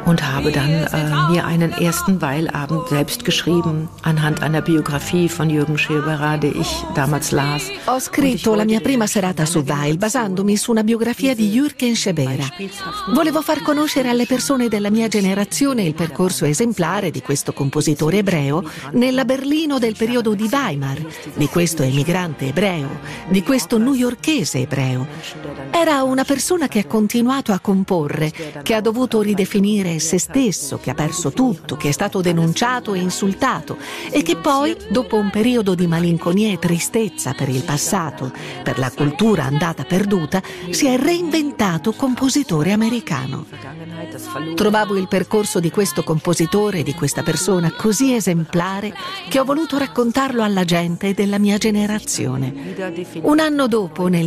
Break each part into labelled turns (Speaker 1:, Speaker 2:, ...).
Speaker 1: und habe dann mir einen ersten Weilabend selbst geschrieben anhand einer Biografie von Jürgen Schilberer, die ich damals las.
Speaker 2: Ho scritto la mia prima serata su Weil basandomi su una biografia di Jürgen Schilberer. Volevo far conoscere alle persone della mia generazione il percorso esemplare di questo compositore ebreo nella Berlino del periodo di Weimar, di questo emigrante ebreo, di questo newyorkese ebreo. Era una persona che ha continuato a comporre, che ha dovuto ridefinire se stesso, che ha perso tutto, che è stato denunciato e insultato e che poi, dopo un periodo di malinconia e tristezza per il passato, per la cultura andata perduta, si è reinventato compositore americano. Trovavo il percorso di questo compositore, di questa persona così esemplare che ho voluto raccontarlo alla gente della mia generazione. Un anno dopo, nel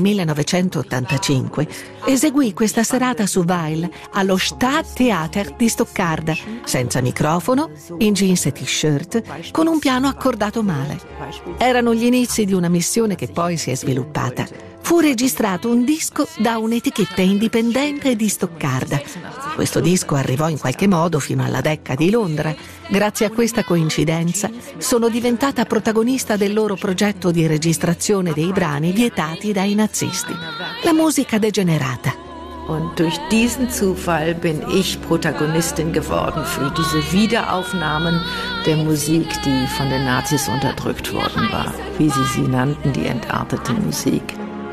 Speaker 2: 1985, eseguì questa serata su Weil allo Stadttheater di Stoccarda, senza microfono, in jeans e t-shirt, con un piano accordato male. Erano gli inizi di una missione che poi si è sviluppata. Fu registrato un disco da un'etichetta indipendente di Stoccarda. Questo disco arrivò in qualche modo fino alla Decca di Londra. Grazie a questa coincidenza sono diventata protagonista del loro progetto di registrazione dei brani vietati dai nazisti. La musica degenerata.
Speaker 1: Und durch diesen Zufall bin ich Protagonistin geworden für diese Wiederaufnahmen der Musik, die von den Nazis unterdrückt worden war, wie sie nannten, die entartete Musik.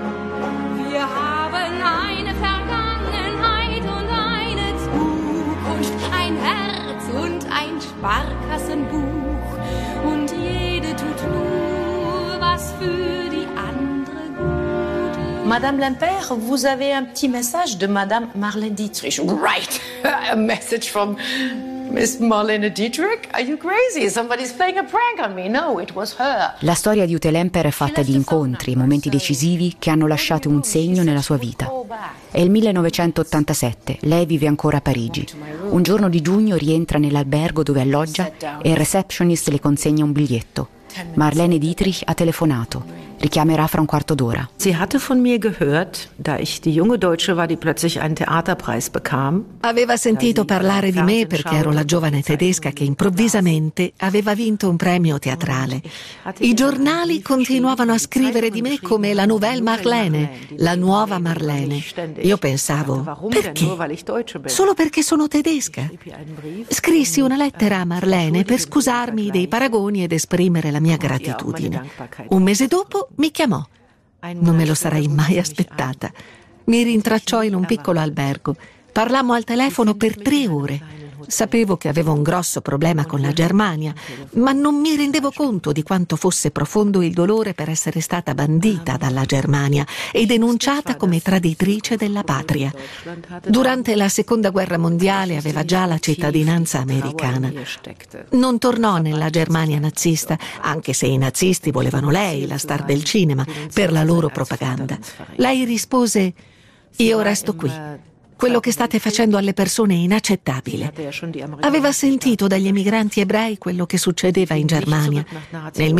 Speaker 3: Wir haben eine Vergangenheit und eine Zukunft, ein Herz und ein Sparkassenbuch und jede tut nur was für die andere gut.
Speaker 4: Madame Lempert, vous avez un petit message de Madame Marlène Dietrich.
Speaker 1: Right, a message from Miss Marlene Dietrich? Are you crazy? Somebody's playing a prank on me. No, it was her.
Speaker 5: La storia di Ute Lemper è fatta di incontri, momenti decisivi che hanno lasciato un segno nella sua vita. È il 1987, lei vive ancora a Parigi. Un giorno di giugno rientra nell'albergo dove alloggia e il receptionist le consegna un biglietto. Marlene Dietrich ha telefonato. Richiamerà fra un quarto d'ora.
Speaker 1: Sie hatte von mir gehört, da ich die junge Deutsche war, die plötzlich einen Theaterpreis bekam.
Speaker 2: Aveva sentito parlare di me perché ero la giovane tedesca che improvvisamente aveva vinto un premio teatrale. I giornali continuavano a scrivere di me come la Nouvelle Marlene, la nuova Marlene. Io pensavo, perché? Solo perché sono tedesca? Scrissi una lettera a Marlene per scusarmi dei paragoni ed esprimere la mia gratitudine. Un mese dopo mi chiamò. Non me lo sarei mai aspettata. Mi rintracciò in un piccolo albergo. Parlammo al telefono per 3 ore. Sapevo che avevo un grosso problema con la Germania, ma non mi rendevo conto di quanto fosse profondo il dolore per essere stata bandita dalla Germania e denunciata come traditrice della patria. Durante la Seconda Guerra Mondiale aveva già la cittadinanza americana. Non tornò nella Germania nazista, anche se i nazisti volevano lei, la star del cinema, per la loro propaganda. Lei rispose: "Io resto qui. Quello che state facendo alle persone è inaccettabile." Aveva sentito dagli emigranti ebrei quello che succedeva in Germania. Nel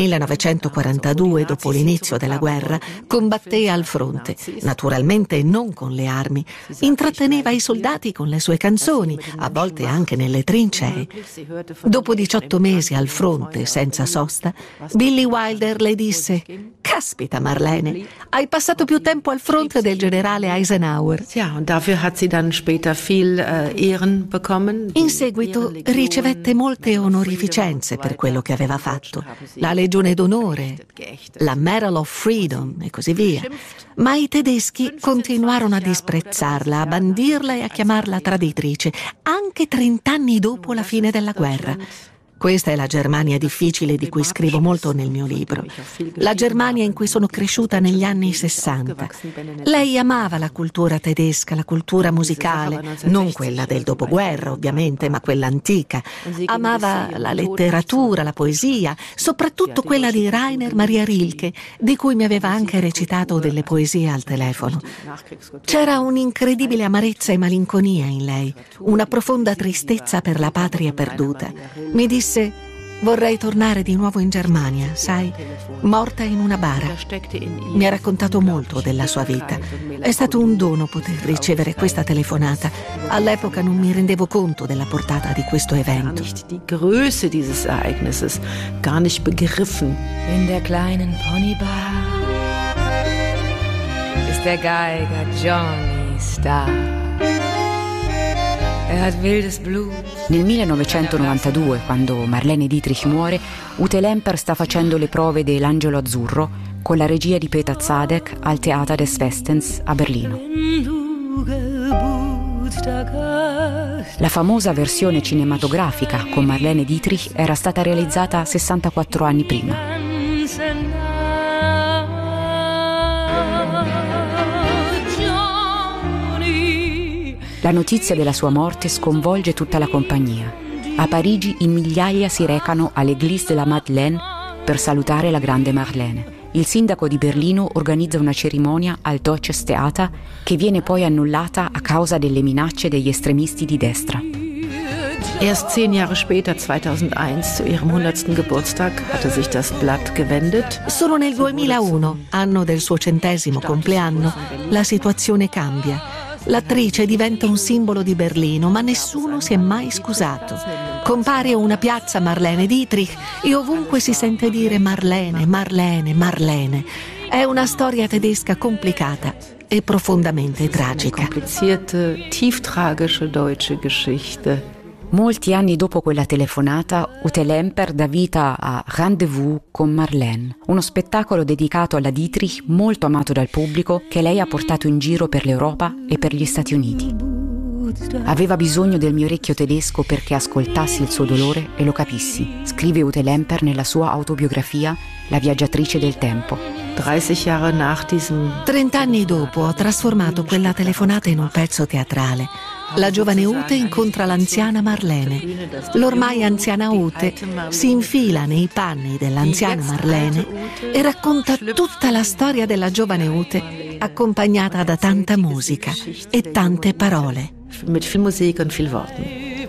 Speaker 2: 1942, dopo l'inizio della guerra, combatté al fronte, naturalmente non con le armi. Intratteneva i soldati con le sue canzoni, a volte anche nelle trincee. Dopo 18 mesi al fronte, senza sosta, Billy Wilder le disse: "Caspita Marlene, hai passato più tempo al fronte del generale Eisenhower."
Speaker 1: Ja, und dafür hat sie dann später viel Ehren bekommen.
Speaker 2: In seguito ricevette molte onorificenze per quello che aveva fatto, la Legione d'Onore, la Medal of Freedom e così via. Ma i tedeschi continuarono a disprezzarla, a bandirla e a chiamarla traditrice, anche 30 anni dopo la fine della guerra. Questa è la Germania difficile di cui scrivo molto nel mio libro. La Germania in cui sono cresciuta negli anni 60. Lei amava la cultura tedesca, la cultura musicale, non quella del dopoguerra ovviamente, ma quella antica. Amava la letteratura, la poesia, soprattutto quella di Rainer Maria Rilke, di cui mi aveva anche recitato delle poesie al telefono. C'era un'incredibile amarezza e malinconia in lei, una profonda tristezza per la patria perduta. Mi disse: Vorrei tornare di nuovo in Germania, sai? Morta in una bara. Mi ha raccontato molto della sua vita. È stato un dono poter ricevere questa telefonata. All'epoca non mi rendevo conto della portata di questo evento.
Speaker 1: Die Größe dieses Ereignisses gar nicht begriffen.
Speaker 3: In der kleinen Ponybar ist der Geiger Johnny Starr. Hat wildes Blut.
Speaker 5: Nel 1992, quando Marlene Dietrich muore, Ute Lemper sta facendo le prove dell'Angelo Azzurro con la regia di Peter Zadek al Theater des Westens a Berlino. La famosa versione cinematografica con Marlene Dietrich era stata realizzata 64 anni prima. La notizia della sua morte sconvolge tutta la compagnia. A Parigi in migliaia si recano all'Église de la Madeleine per salutare la grande Marlene. Il sindaco di Berlino organizza una cerimonia al Deutsches Theater che viene poi annullata a causa delle minacce degli estremisti di destra.
Speaker 1: Erst 10 Jahre später, 2001, zu ihrem 100. Geburtstag, hatte sich das Blatt gewendet.
Speaker 2: Solo nel 2001, anno del suo 100° compleanno, la situazione cambia. L'attrice diventa un simbolo di Berlino, ma nessuno si è mai scusato. Compare una piazza Marlene Dietrich e ovunque si sente dire Marlene, Marlene, Marlene. È una storia tedesca complicata e profondamente tragica.
Speaker 1: Komplizierte, tieftragische deutsche Geschichte.
Speaker 5: Molti anni dopo quella telefonata, Ute Lemper dà vita a Rendezvous con Marlene, uno spettacolo dedicato alla Dietrich molto amato dal pubblico che lei ha portato in giro per l'Europa e per gli Stati Uniti. Aveva bisogno del mio orecchio tedesco perché ascoltassi il suo dolore e lo capissi, scrive Ute Lemper nella sua autobiografia La viaggiatrice del tempo.
Speaker 2: 30 anni dopo ho trasformato quella telefonata in un pezzo teatrale. La giovane Ute incontra l'anziana Marlene. L'ormai anziana Ute si infila nei panni dell'anziana Marlene e racconta tutta la storia della giovane Ute, accompagnata da tanta musica e tante parole.
Speaker 1: Mit viel Musik und viel Worten.